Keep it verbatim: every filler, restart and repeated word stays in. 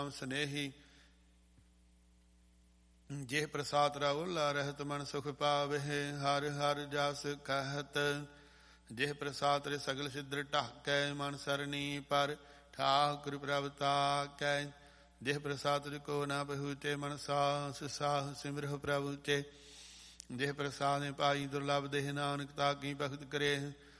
ਸਨੇਹੀ ਜਿਹ ਪ੍ਰਸਾਦ ਰਉਲਾ ਰਹਿਤ ਮਨ ਸੁਖ ਪਾਵਹਿ। ਹਰ ਹਰ ਜਸ ਕਹਿਤ ਜਿਹ ਪ੍ਰਸਾਦ ਰੇ ਸਗਲ ਸਿੱਧਰ ਢਾਕੈ। ਮਨ ਸਰਣੀ ਪਰ ਠਾਕੁਰ ਪ੍ਰਭ ਤਾਕੈ। ਜਿਹ ਪ੍ਰਸਾਦ ਕੋ ਨਾ ਬਹੂਤੇ ਮਨ ਸਾਸ ਸਾਹ ਸਿਮਰਹੁ ਪ੍ਰਭੂ ਤੇ। ਜਿਹ ਪ੍ਰਸਾਦ ਪਾਈ ਦੁਰਲਭ ਦੇਹ ਨਾਨਕ ਤਾਕੀ ਭਗਤ ਕਰੇ।